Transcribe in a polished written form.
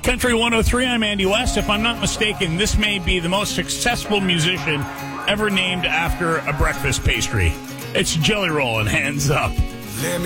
Country 103, I'm Andy West. If I'm not mistaken, this may be the most successful musician ever named after a breakfast pastry. It's Jelly Roll and Hands Up.